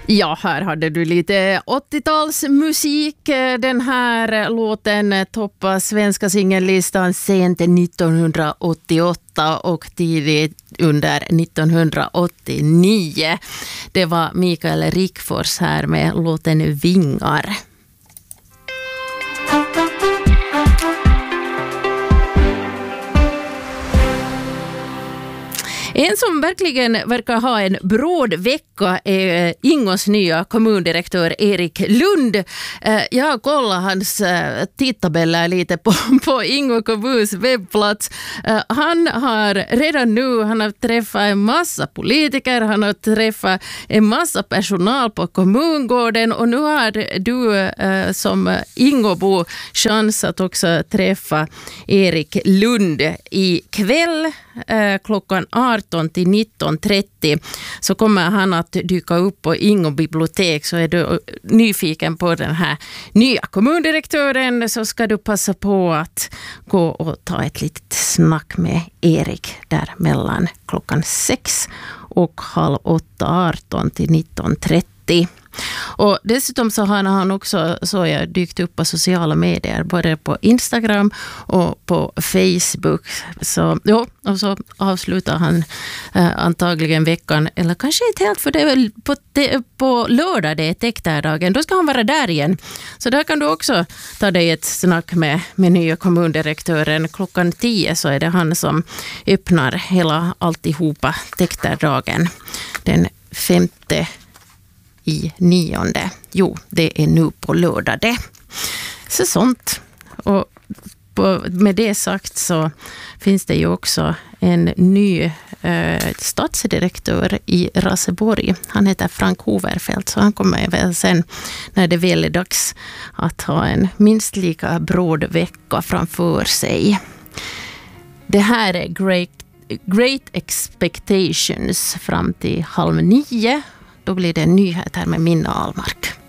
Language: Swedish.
Ja, här hade du lite 80-talsmusik. Den här låten toppar svenska singellistan sent 1988 och tidigt under 1989. Det var Mikael Rickfors här med låten Vingar. En som verkligen verkar ha en bråd vecka är Ingås nya kommundirektör Erik Lund. Jag har kollat hans tidtabeller lite på Ingå kommuns webbplats. Han har träffat en massa politiker, han har träffat en massa personal på kommungården och nu har du som Ingåbo chans att också träffa Erik Lund i kväll klockan 18 till 19.30 så kommer han att dyka upp på Ingå bibliotek. Så är du nyfiken på den här nya kommundirektören så ska du passa på att gå och ta ett litet snack med Erik där mellan klockan 6 och 7:30 till 19.30. Och dessutom så har han också dykt upp på sociala medier, både på Instagram och på Facebook. Så, ja, och så avslutar han antagligen veckan, eller kanske inte helt, för det är väl på lördag det är täkterdagen. Då ska han vara där igen. Så där kan du också ta dig ett snack med nya kommundirektören. Klockan 10 så är det han som öppnar hela alltihopa täkterdagen den 5:e i 9:e. Jo, det är nu på lördag det. Så sånt. Och med det sagt så finns det ju också en ny stadsdirektör i Raseborg. Han heter Frank Hoverfeldt, så han kommer väl sen när det väl är dags att ha en minst lika bråd vecka framför sig. Det här är Great Expectations fram till 8:30. Då blir det en nyhet här med Minna Ahlmark.